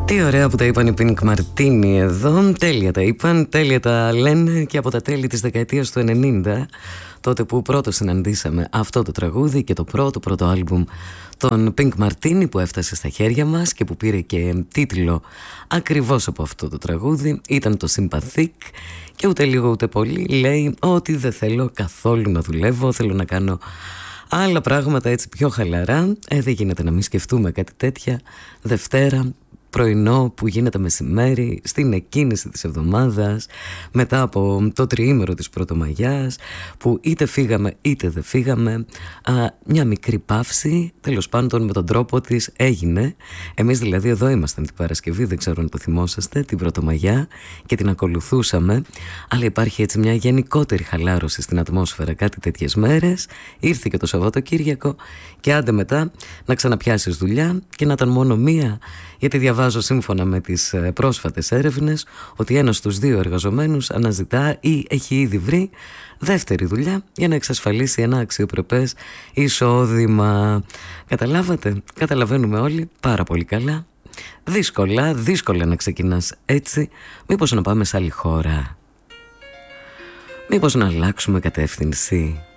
Τι ωραία που τα είπαν οι Pink Martini εδώ. Τέλεια τα είπαν, τέλεια τα λένε και από τα τέλη της δεκαετίας του 90, τότε που πρώτο συναντήσαμε αυτό το τραγούδι και το πρώτο άλμπουμ των Pink Martini που έφτασε στα χέρια μας και που πήρε και τίτλο ακριβώς από αυτό το τραγούδι, ήταν το Sympathic. Και ούτε λίγο ούτε πολύ λέει ότι δεν θέλω καθόλου να δουλεύω, θέλω να κάνω άλλα πράγματα έτσι πιο χαλαρά. Δεν γίνεται να μην σκεφτούμε κάτι τέτοια Δευτέρα πρωινό που γίνεται μεσημέρι, στην εκκίνηση της εβδομάδας, μετά από το τριήμερο της Πρωτομαγιάς, που είτε φύγαμε είτε δεν φύγαμε, μια μικρή παύση, τέλος πάντων με τον τρόπο της έγινε. Εμείς δηλαδή εδώ ήμασταν την Παρασκευή, δεν ξέρω αν το θυμόσαστε, την Πρωτομαγιά και την ακολουθούσαμε, αλλά υπάρχει έτσι μια γενικότερη χαλάρωση στην ατμόσφαιρα κάτι τέτοιες μέρες. Ήρθε και το Σαββατοκύριακο και άντε μετά να ξαναπιάσεις δουλειά και να ήταν μόνο μία, γιατί διαβάζω σύμφωνα με τις πρόσφατες έρευνες ότι ένας στους δύο εργαζομένους αναζητά ή έχει ήδη βρει δεύτερη δουλειά για να εξασφαλίσει ένα αξιοπρεπές εισόδημα. Καταλάβατε, καταλαβαίνουμε όλοι πάρα πολύ καλά. Δύσκολα να ξεκινάς έτσι. Μήπως να πάμε σε άλλη χώρα, μήπως να αλλάξουμε κατεύθυνση.